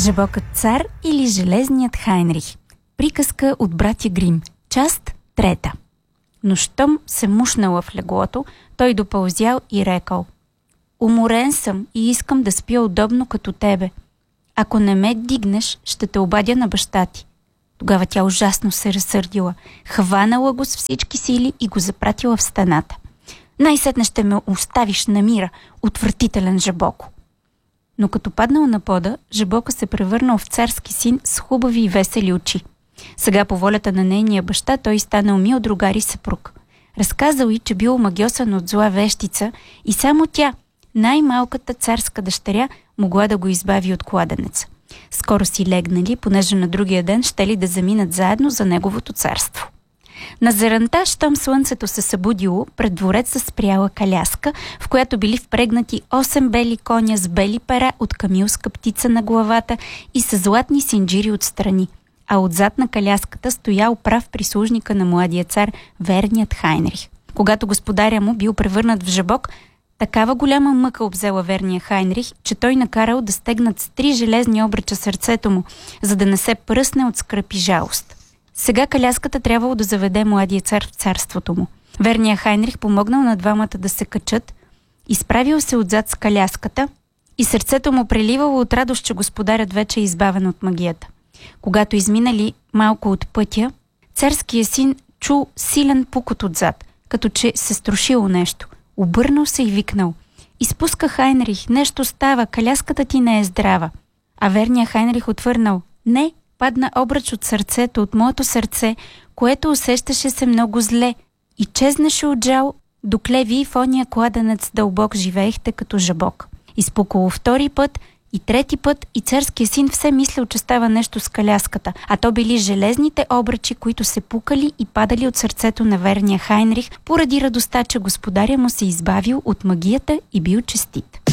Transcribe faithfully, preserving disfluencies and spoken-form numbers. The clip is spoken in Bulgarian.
Жабокът цар или железният Хайнрих. Приказка от братя Грим. Част трета. Но щом се мушнала в леглото, той допълзял и рекал: уморен съм и искам да спя удобно като тебе. Ако не ме дигнеш, ще те обадя на баща ти. Тогава тя ужасно се разсърдила, хванала го с всички сили и го запратила в стената. Най-сетне ще ме оставиш на мира, отвратителен Жабоко. Но като паднал на пода, Жабока се превърнал в царски син с хубави и весели очи. Сега по волята на нейния баща той станал мил другар и съпруг. Разказал й, че бил омагьосан от зла вещица и само тя, най-малката царска дъщеря, могла да го избави от кладенеца. Скоро си легнали, понеже на другия ден щели да заминат заедно за неговото царство. На заранта, щом слънцето се събудило, пред двореца спряла каляска, в която били впрегнати осем бели коня с бели пера от камилска птица на главата и с златни синджири отстрани, а отзад на каляската стоял прав прислужника на младия цар, верният Хайнрих. Когато господаря му бил превърнат в жабок, такава голяма мъка обзела верния Хайнрих, че той накарал да стегнат с три железни обръча сърцето му, за да не се пръсне от скръп и жалост. Сега каляската трябвало да заведе младия цар в царството му. Верният Хайнрих помогнал на двамата да се качат, изправил се отзад с каляската и сърцето му преливало от радост, че господарят вече е избавен от магията. Когато изминали малко от пътя, царският син чул силен пукот отзад, като че се струшило нещо. Обърнал се и викнал: изпуска, Хайнрих, нещо става, каляската ти не е здрава. А верният Хайнрих отвърнал: не, падна обръч от сърцето, от моето сърце, което усещаше се много зле и чезнеше от жал, докле вие в ония кладенец дълбок живеехте като жабок. Изпукало втори път и трети път и царския син все мислил, че става нещо с каляската, а то били железните обръчи, които се пукали и падали от сърцето на верния Хайнрих, поради радостта, че господаря му се избавил от магията и бил честит.